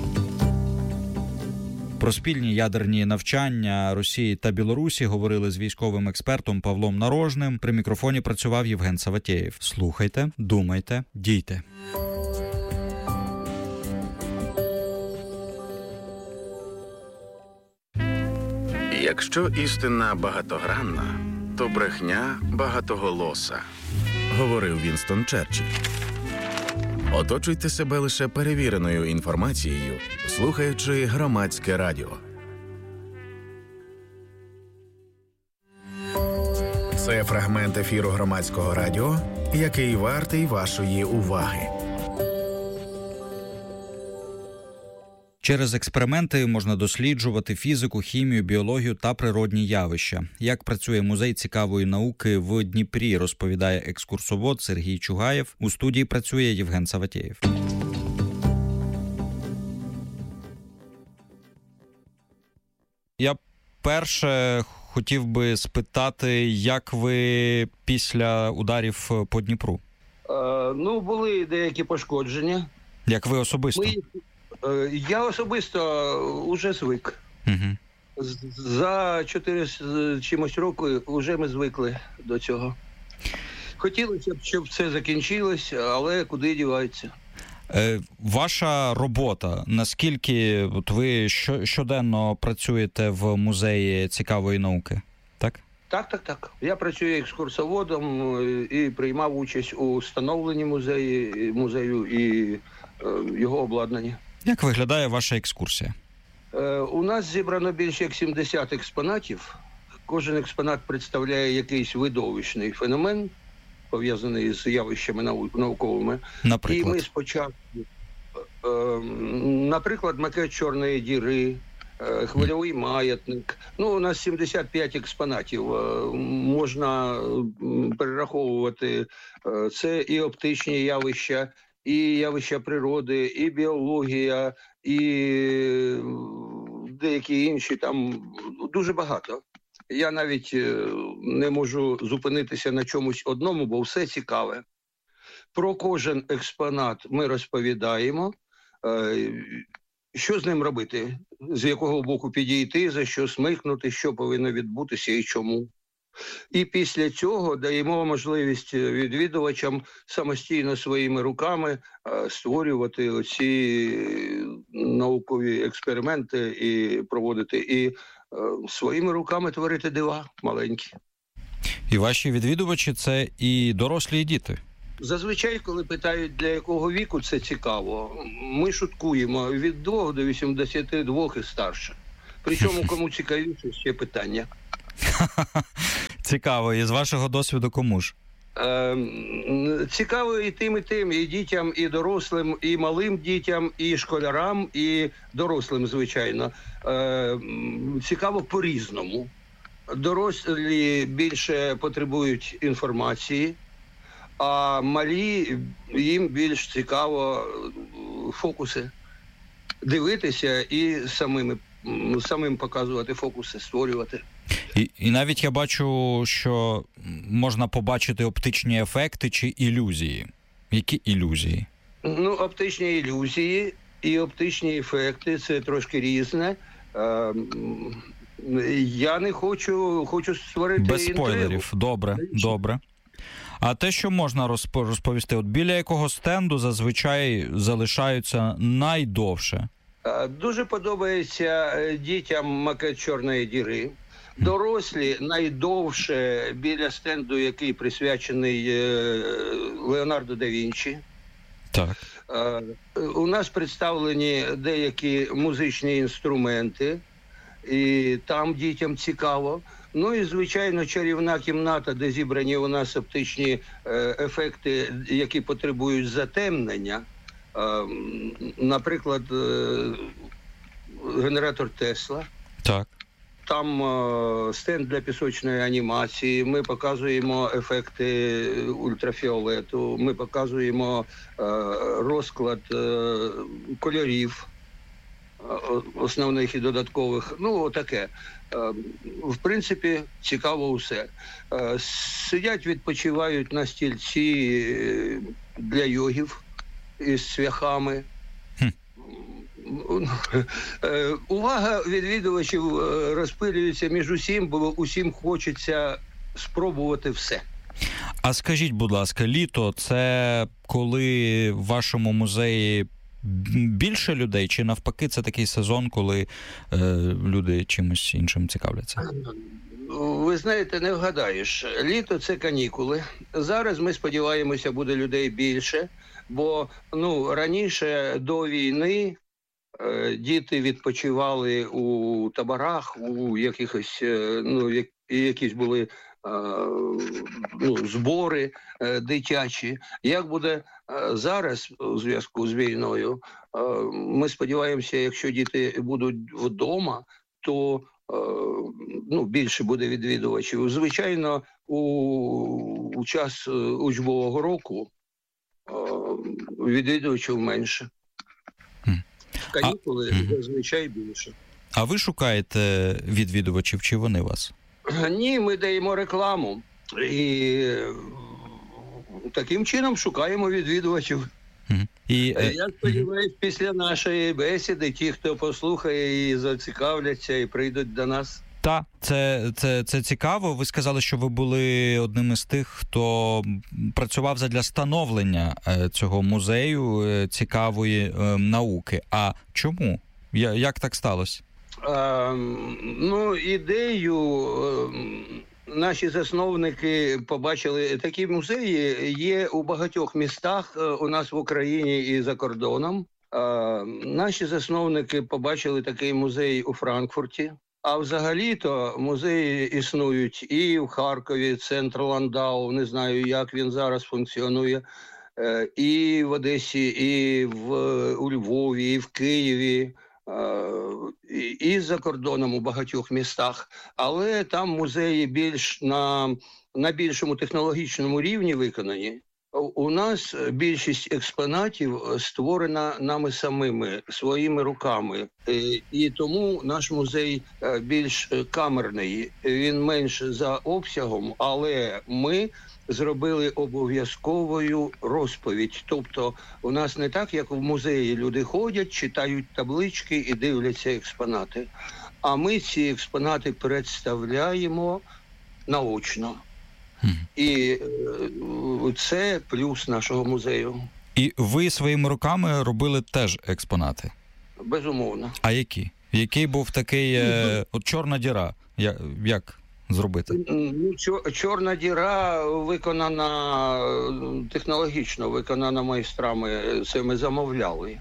Про спільні ядерні навчання Росії та Білорусі говорили з військовим експертом Павлом Нарожним. При мікрофоні працював Євген Саватєєв. Слухайте, думайте, дійте. Якщо істина багатогранна, то брехня багатоголоса, говорив Вінстон Черчилль. Оточуйте себе лише перевіреною інформацією, слухаючи Громадське радіо. Це фрагмент ефіру Громадського радіо, який вартий вашої уваги. Через експерименти можна досліджувати фізику, хімію, біологію та природні явища. Як працює музей цікавої науки в Дніпрі, розповідає екскурсовод Сергій Чугаєв. У студії працює Євген Саватєєв. Я перше хотів би спитати, як ви після ударів по Дніпру? Е, ну, були деякі пошкодження. Як ви особисто? Ми... Я особисто вже звик. Угу. За чотири з чимось роки вже ми звикли до цього. Хотілося б, щоб все закінчилось, але куди дівається? Е, ваша робота, наскільки от ви щоденно працюєте в музеї цікавої науки, так? Так, так, так. Я працюю екскурсоводом і приймав участь у встановленні музею, музею і е, його обладнанні. Як виглядає ваша екскурсія? Е, у нас зібрано більше як сімдесят експонатів. Кожен експонат представляє якийсь видовищний феномен, пов'язаний з явищами нау- науковими. Наприклад? І ми спочатку, е, е, наприклад, макет Чорної діри, е, хвильовий маятник. Ну, у нас сімдесят п'ять експонатів. Е, можна перераховувати. Е, це і оптичні явища, і явища природи, і біологія, і деякі інші, там дуже багато. Я навіть не можу зупинитися на чомусь одному, бо все цікаве. Про кожен експонат ми розповідаємо, що з ним робити, з якого боку підійти, за що смикнути, що повинно відбутися і чому. І після цього даємо можливість відвідувачам самостійно своїми руками створювати оці наукові експерименти і проводити, і своїми руками творити дива маленькі. І ваші відвідувачі – це і дорослі, і діти? Зазвичай, коли питають, для якого віку, це цікаво. Ми шуткуємо від двох до вісімдесяти двох і старше. Причому, кому цікавіше, ще питання. Цікаво. І з вашого досвіду кому ж? Е, цікаво і тим, і тим, і дітям, і дорослим, і малим дітям, і школярам, і дорослим, звичайно. Е, цікаво по-різному. Дорослі більше потребують інформації, а малі, їм більш цікаво фокуси. Дивитися і самими, самим показувати фокуси, створювати. І, і навіть я бачу, що можна побачити оптичні ефекти чи ілюзії. Які ілюзії? Ну, оптичні ілюзії і оптичні ефекти – це трошки різне. Е, я не хочу, хочу створити без інтригу. спойлерів. Добре, добре. А те, що можна розповісти, от біля якого стенду зазвичай залишаються найдовше? Е, дуже подобається дітям макет Чорної діри. Дорослі найдовше біля стенду, який присвячений Леонардо да Вінчі. Так. У нас представлені деякі музичні інструменти, і там дітям цікаво. Ну і, звичайно, чарівна кімната, де зібрані у нас оптичні ефекти, які потребують затемнення. Наприклад, генератор Тесла. Так. Там е, стенд для пісочної анімації, ми показуємо ефекти ультрафіолету, ми показуємо е, розклад е, кольорів е, основних і додаткових. Ну, таке. Е, в принципі, цікаво усе. Е, сидять, відпочивають на стільці для йогів із цвяхами. Увага відвідувачів розпилюється між усім, бо усім хочеться спробувати все. А скажіть, будь ласка, літо – це коли в вашому музеї більше людей, чи навпаки це такий сезон, коли е, люди чимось іншим цікавляться? Ви знаєте, не вгадаєш. Літо – це канікули. Зараз, ми сподіваємося, буде людей більше, бо ну, раніше до війни е, діти відпочивали у таборах, у якихось, е, ну, як, якісь були ну, збори е, дитячі. Як буде е, зараз у зв'язку з війною, е, ми сподіваємося, якщо діти будуть вдома, то е, ну, більше буде відвідувачів. Звичайно, у, у час учбового року е, відвідувачів менше. Канікули зазвичай більше. А ви шукаєте відвідувачів, чи вони вас? Ні, ми даємо рекламу і таким чином шукаємо відвідувачів. І, Я сподіваюся, після нашої бесіди ті, хто послухає і зацікавляться, і прийдуть до нас. Так, це, це, це цікаво. Ви сказали, що ви були одним із тих, хто працював задля становлення цього музею цікавої науки. А чому? Як так сталося? А, ну, ідею наші засновники побачили. Такі музеї є у багатьох містах у нас в Україні і за кордоном. А, наші засновники побачили такий музей у Франкфурті. А взагалі-то музеї існують і в Харкові, центр Ландау, не знаю, як він зараз функціонує, і в Одесі, і в, у Львові, і в Києві, і за кордоном у багатьох містах. Але там музеї більш на, на більшому технологічному рівні виконані. У нас більшість експонатів створена нами самими, своїми руками. І тому наш музей більш камерний, він менше за обсягом, але ми зробили обов'язковою розповідь. Тобто у нас не так, як в музеї люди ходять, читають таблички і дивляться експонати. А ми ці експонати представляємо наочно. І це плюс нашого музею. І ви своїми руками робили теж експонати? Безумовно. А які? Який був такий, е, от чорна діра? Я, як зробити? Ну, чорна діра виконана, технологічно виконана майстрами, це ми замовляли.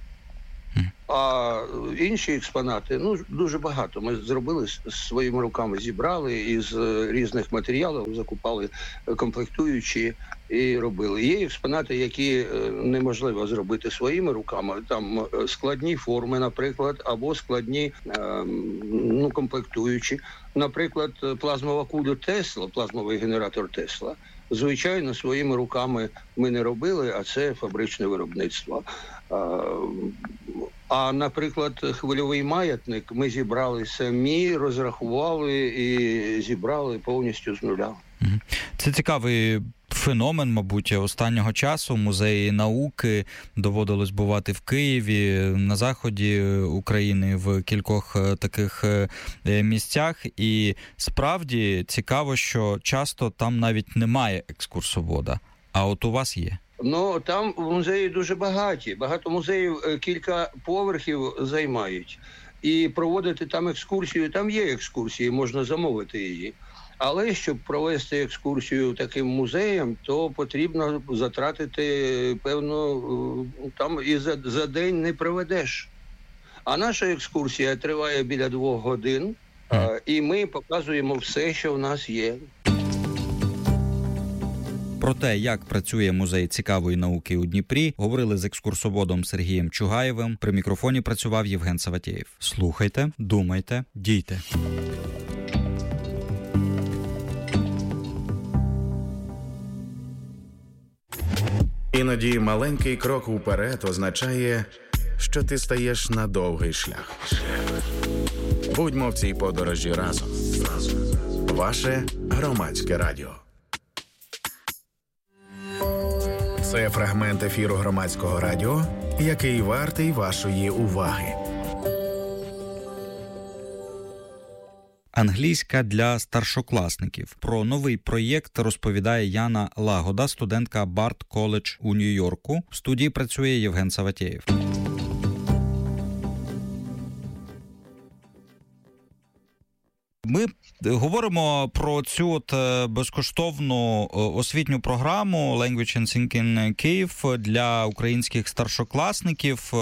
А інші експонати, ну, дуже багато. Ми зробили своїми руками, зібрали із різних матеріалів, закупали комплектуючі і робили. Є експонати, які неможливо зробити своїми руками. Там складні форми, наприклад, або складні, ну, комплектуючі. Наприклад, плазмова куля Тесла, плазмовий генератор Тесла. Звичайно, своїми руками ми не робили, а це фабричне виробництво. А, наприклад, хвильовий маятник ми зібрали самі, розрахували і зібрали повністю з нуля. Це цікавий феномен, мабуть, останнього часу. Музеї науки доводилось бувати в Києві, на заході України, в кількох таких місцях. І справді цікаво, що часто там навіть немає екскурсовода, а от у вас є. Ну, там музеї дуже багаті. Багато музеїв кілька поверхів займають. І проводити там екскурсію, там є екскурсії, можна замовити її. Але щоб провести екскурсію таким музеєм, то потрібно затратити певно, там і за, за день не проведеш. А наша екскурсія триває біля двох годин, і ми показуємо все, що в нас є. Про те, як працює музей цікавої науки у Дніпрі, говорили з екскурсоводом Сергієм Чугаєвим. При мікрофоні працював Євген Саватєєв. Слухайте, думайте, дійте. Іноді маленький крок уперед означає, що ти стаєш на довгий шлях. Будьмо в цій подорожі разом. Ваше Громадське радіо. Це фрагмент ефіру Громадського радіо, який вартий вашої уваги. Англійська для старшокласників. Про новий проєкт розповідає Яна Лагода, студентка Барт Коледж у Нью-Йорку. В студії працює Євген Саватєєв. ми говоримо про цю от безкоштовну освітню програму Language and Thinking Kyiv для українських старшокласників,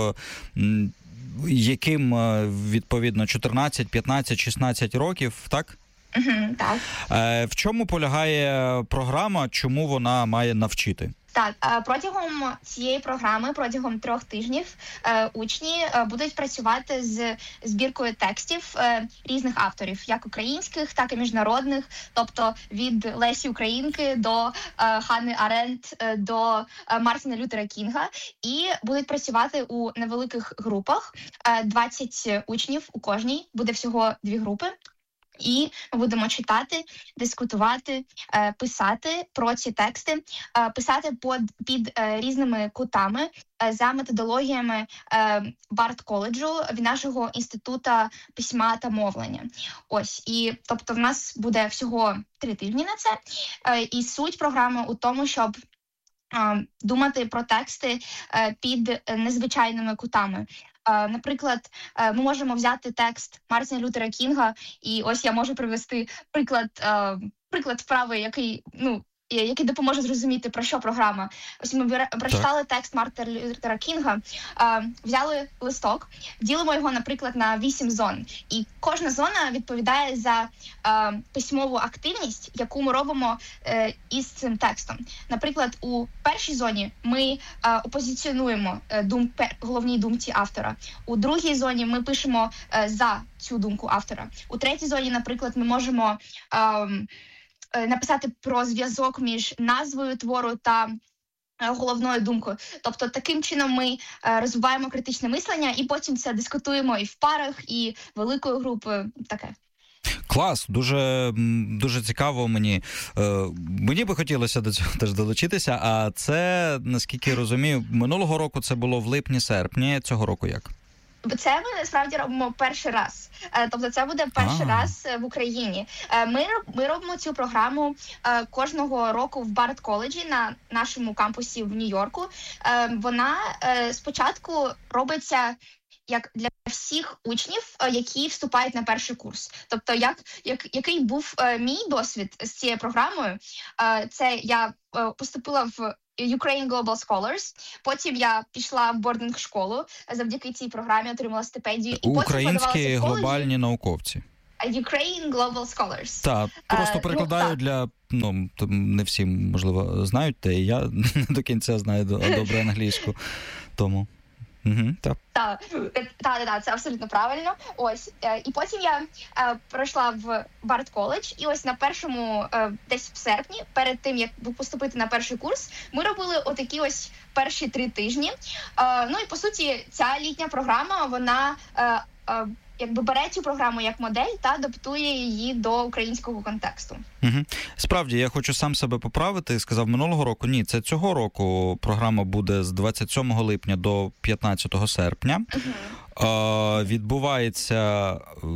яким, відповідно, чотирнадцять, п'ятнадцять, шістнадцять років, так? Угу, так. В чому полягає програма, чому вона має навчити? Так, протягом цієї програми, протягом трьох тижнів учні будуть працювати з збіркою текстів різних авторів, як українських, так і міжнародних, тобто від Лесі Українки до Ханни Аренд, до Мартіна Лютера Кінга, і будуть працювати у невеликих групах, двадцять учнів у кожній, буде всього дві групи. І ми будемо читати, дискутувати, писати про ці тексти, писати під, під різними кутами за методологіями Барт-коледжу від нашого інституту письма та мовлення. Ось, і тобто в нас буде всього три тижні на це. І суть програми у тому, щоб думати про тексти під незвичайними кутами. Наприклад, ми можемо взяти текст Мартіна Лютера Кінга, і ось я можу привести приклад, приклад вправи, який, ну, який допоможе зрозуміти, про що програма. Ось ми прочитали текст Мартіна Лютера Кінга, взяли листок, ділимо його, наприклад, на вісім зон. І кожна зона відповідає за письмову активність, яку ми робимо із цим текстом. Наприклад, у першій зоні ми опозиціонуємо дум, головній думці автора. У другій зоні ми пишемо за цю думку автора. У третій зоні, наприклад, ми можемо написати про зв'язок між назвою твору та головною думкою. Тобто таким чином ми розвиваємо критичне мислення і потім це дискутуємо і в парах, і великою групою. Таке. Клас, дуже, дуже цікаво мені. Мені би хотілося до цього теж долучитися, а це, наскільки я розумію, минулого року це було в липні-серпні, цього року як? Це ми насправді робимо перший раз. Тобто це буде перший А-а-а. раз в Україні. Ми, ми робимо цю програму кожного року в Барт-коледжі на нашому кампусі в Нью-Йорку. Вона спочатку робиться як для всіх учнів, які вступають на перший курс. Тобто, як, як який був мій досвід з цією програмою, це я поступила в Ukraine Global Scholars, потім я пішла в бординг-школу, завдяки цій програмі отримала стипендію. І Українські глобальні науковці. Ukraine Global Scholars. Так, просто перекладаю ну, для, ну, не всі, можливо, знають те, і я не до кінця знаю добре англійську, тому... Угу, так, так, так, так, це абсолютно правильно. Ось, і потім я е, пройшла в Барт-коледж, і ось на першому, е, десь в серпні, перед тим, як поступити на перший курс, ми робили отакі ось перші три тижні. Е, ну і, по суті, ця літня програма, вона... Е, е, якби бере цю програму як модель та адаптує її до українського контексту. Угу. Справді, я хочу сам себе поправити. Сказав минулого року. Ні, це цього року програма буде з двадцять сьомого липня до п'ятнадцятого серпня. Угу. Е, відбувається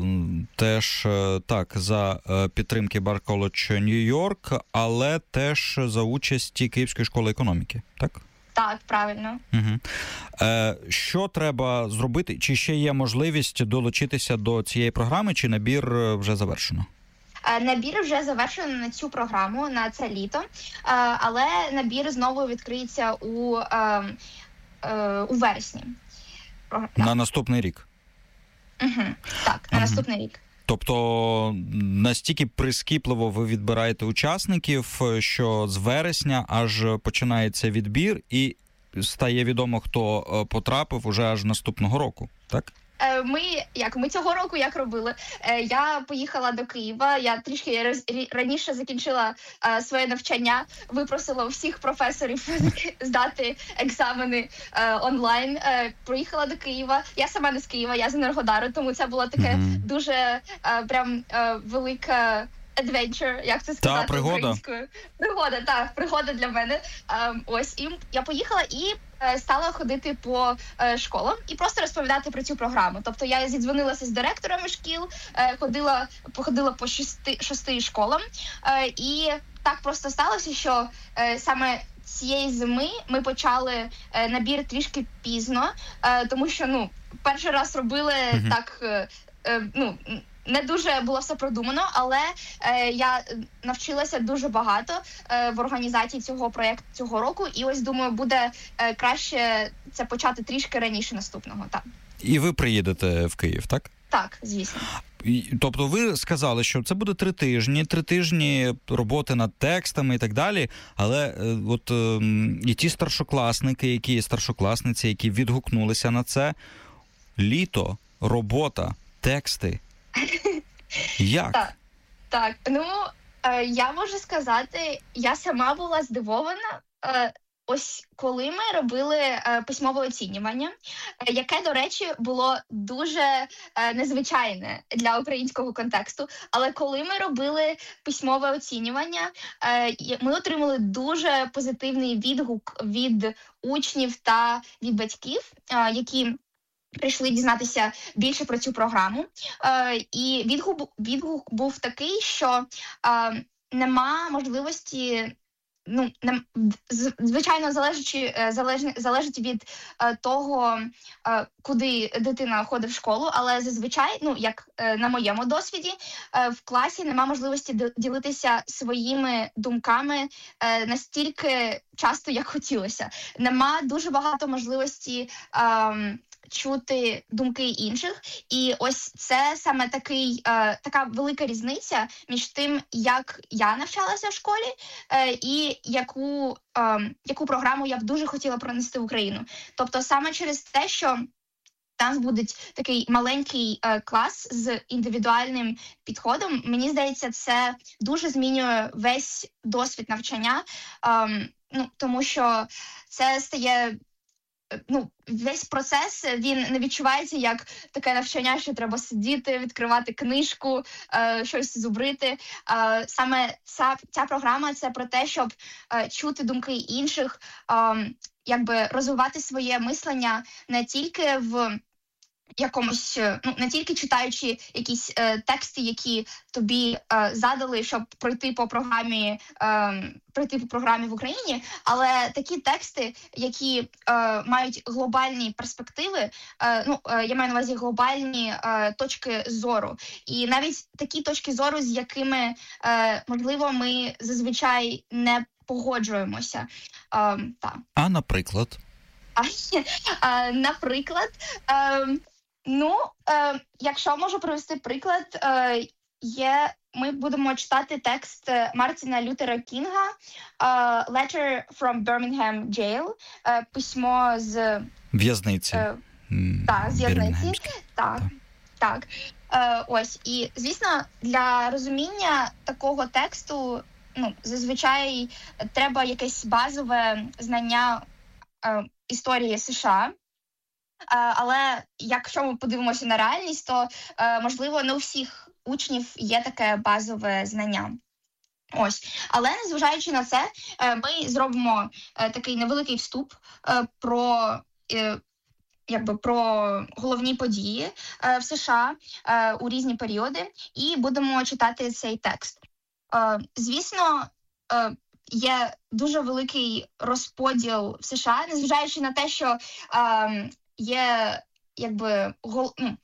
теж так за підтримки Барт-коледж Нью-Йорк, але теж за участі Київської школи економіки, так? Так, правильно. Угу. Е, що треба зробити? Чи ще є можливість долучитися до цієї програми, чи набір вже завершено? Е, набір вже завершено на цю програму, на це літо, е, але набір знову відкриється у, е, е, у вересні. Так. На наступний рік? Угу. Так, на угу. наступний рік. Тобто настільки прискіпливо ви відбираєте учасників, що з вересня аж починається відбір і стає відомо, хто потрапив уже аж наступного року, так? Ми, як, ми цього року як робили? Я поїхала до Києва, я трішки роз, раніше закінчила а, своє навчання, випросила всіх професорів здати екзамени а, онлайн, а, приїхала до Києва. Я сама не з Києва, я з Енергодару, тому це було таке mm-hmm. дуже а, прям а, велика... adventure, як це сказати, та, пригода. Українською. Пригода, так, пригода для мене. Е, ось, і я поїхала і е, стала ходити по е, школам і просто розповідати про цю програму. Тобто я зідзвонилася з директорами шкіл, е, ходила, походила по шести, шести школам, е, і так просто сталося, що е, саме цієї зими ми почали е, набір трішки пізно, е, тому що, ну, перший раз робили mm-hmm. так, е, е, ну, не дуже було все продумано, але е, я навчилася дуже багато е, в організації цього проєкту цього року, і ось, думаю, буде е, краще це почати трішки раніше наступного. Так. І ви приїдете в Київ, так? Так, звісно. Тобто ви сказали, що це буде три тижні, три тижні роботи над текстами і так далі, але от і ті старшокласники, які старшокласниці, які відгукнулися на це, літо, робота, тексти. Як? Так, так. Ну, я можу сказати, я сама була здивована. Ось коли ми робили е, письмове оцінювання, е, яке, до речі, було дуже е, незвичайне для українського контексту, але коли ми робили письмове оцінювання, е, ми отримали дуже позитивний відгук від учнів та від батьків, е, які прийшли дізнатися більше про цю програму. Е, і відгук, відгук був такий, що е, нема можливості. Ну, звичайно, залежить, залежить, залежить від е, того, е, куди дитина ходить в школу, але зазвичай, ну, як е, на моєму досвіді, е, в класі нема можливості ділитися своїми думками е, настільки часто, як хотілося. Нема дуже багато можливості е, чути думки інших, і ось це саме такий, е, така велика різниця між тим, як я навчалася в школі е, і яку, е, яку програму я б дуже хотіла пронести в Україну. Тобто саме через те, що там буде такий маленький е, клас з індивідуальним підходом, мені здається, це дуже змінює весь досвід навчання, е, ну, тому що це стає... Ну, весь процес, він не відчувається як таке навчання, що треба сидіти, відкривати книжку, е, щось зубрити. Е, саме ця, ця програма – це про те, щоб е, чути думки інших, е, якби розвивати своє мислення не тільки в якомусь, ну, не тільки читаючи якісь е, тексти, які тобі е, задали, щоб пройти по програмі, е, пройти по програмі в Україні, але такі тексти, які е, мають глобальні перспективи, е, ну, е, я маю на увазі глобальні е, точки зору. І навіть такі точки зору, з якими, е, можливо, ми зазвичай не погоджуємося. Е, та. А, наприклад? А, а, наприклад, е, ну, е, якщо можу привести приклад, е, є, ми будемо читати текст Мартіна Лютера Кінга е, «Letter from Birmingham Jail», е, письмо з... В'язниці. Е, так, з в'язниці. Так, так. Е, ось, і, звісно, для розуміння такого тексту, ну, зазвичай треба якесь базове знання е, історії США. Але якщо ми подивимося на реальність, то, можливо, не у всіх учнів є таке базове знання. Ось. Але, незважаючи на це, ми зробимо такий невеликий вступ про, якби, про головні події в США у різні періоди і будемо читати цей текст. Звісно, є дуже великий розподіл в США, незважаючи на те, що є, якби, гол... ну,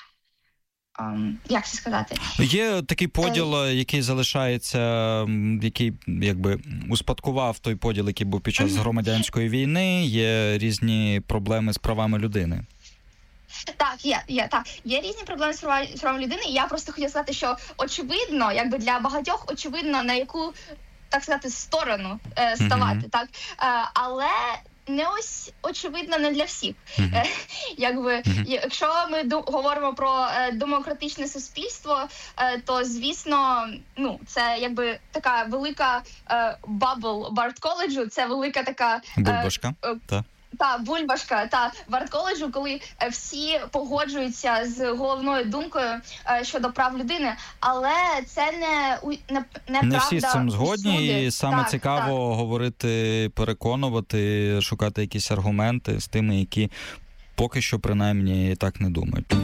um, як це сказати? Є такий поділ, який залишається, який, якби, успадкував той поділ, який був під час mm-hmm. громадянської війни, є різні проблеми з правами людини. Так, є, є, так. Є різні проблеми з правами людини, і я просто хотіла сказати, що очевидно, якби для багатьох очевидно, на яку, так сказати, сторону е, ставати, mm-hmm. так? Е, але не ось, очевидно, не для всіх. Mm-hmm. Якби, mm-hmm. Якщо ми ду- говоримо про е, демократичне суспільство, е, то, звісно, ну, це якби така велика е, бабл Барт-коледжу, це велика така... Бульбашка, е, е, так. Та, бульбашка, та, Барт-коледжу, коли всі погоджуються з головною думкою е, щодо прав людини, але це не, не, не, не правда. всі з цим згодні, всюди. І саме так, цікаво так. говорити, переконувати, шукати якісь аргументи з тими, які поки що, принаймні, так не думають.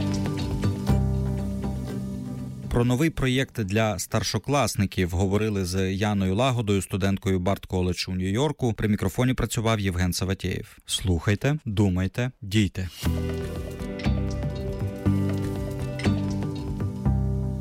Про новий проєкт для старшокласників говорили з Яною Лагодою, студенткою Барт-коледж у Нью-Йорку. При мікрофоні працював Євген Саватєєв. Слухайте, думайте, дійте.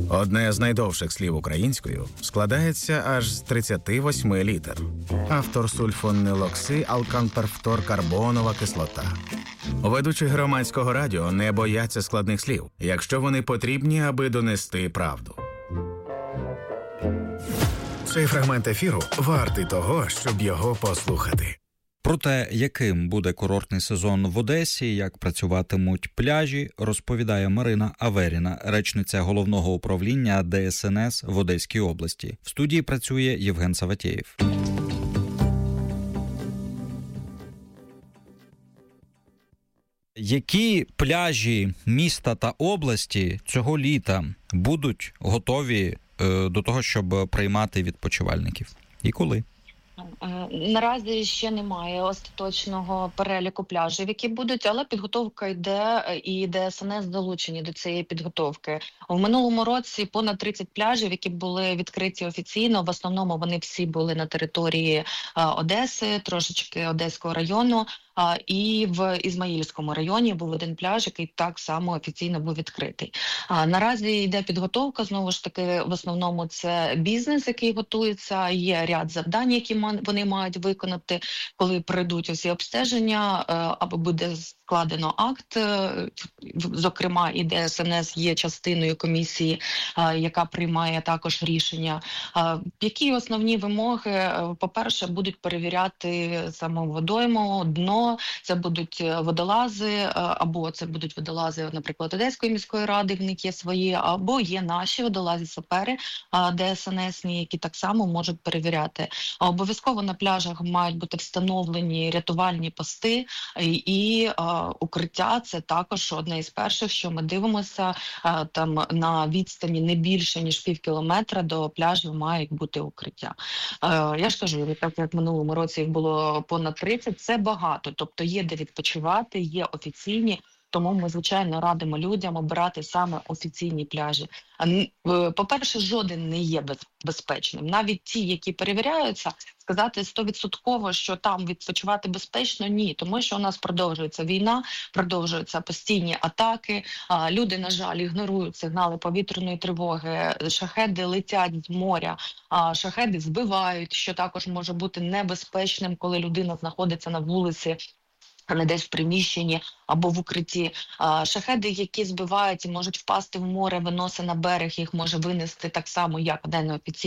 Одне з найдовших слів українською складається аж з тридцяти восьми літер. Автор сульфонилоксиалканперфторкарбонова кислота. Ведучі громадського радіо не бояться складних слів, якщо вони потрібні, аби донести правду. Цей фрагмент ефіру вартий того, щоб його послухати. Про те, яким буде курортний сезон в Одесі, як працюватимуть пляжі, розповідає Марина Аверіна, речниця Головного управління Де Ес Ен Ес в Одеській області. В студії працює Євген Саватєєв. Які пляжі міста та області цього літа будуть готові е, до того, щоб приймати відпочивальників? І коли? Наразі ще немає остаточного переліку пляжів, які будуть, але підготовка йде, і Де Ес Ен Ес залучені до цієї підготовки. В минулому році понад тридцять пляжів, які були відкриті офіційно, в основному вони всі були на території Одеси, трошечки Одеського району, і в Ізмаїльському районі був один пляж, який так само офіційно був відкритий. Наразі йде підготовка, знову ж таки, в основному це бізнес, який готується, є ряд завдань, які вони мають виконати, коли пройдуть усі обстеження, або буде складено акт, зокрема і Де Ес Ен Ес є частиною комісії, яка приймає також рішення. Які основні вимоги? По-перше, будуть перевіряти саму водойму, дно, це будуть водолази, або це будуть водолази, наприклад, Одеської міської ради, в них є свої, або є наші водолази-сапери Де Ес Ен Ес, які так само можуть перевіряти. Обов'язково на пляжах мають бути встановлені рятувальні пости і укриття. Це також одне із перших, що ми дивимося, там на відстані не більше, ніж пів кілометра до пляжів мають бути укриття. Я ж кажу, так як в минулому році їх було понад тридцять, це багато. Тобто є де відпочивати, є офіційні, тому ми, звичайно, радимо людям обирати саме офіційні пляжі. По-перше, жоден не є безпечним. Навіть ті, які перевіряються, сказати сто відсотків, що там відпочивати безпечно, ні. Тому що у нас продовжується війна, продовжуються постійні атаки. Люди, на жаль, ігнорують сигнали повітряної тривоги, шахеди летять з моря, шахеди збивають, що також може бути небезпечним, коли людина знаходиться на вулиці, а не десь в приміщенні або в укритті. Шахеди, які збивають і можуть впасти в море, виносить на берег, їх може винести так само, як неофіційно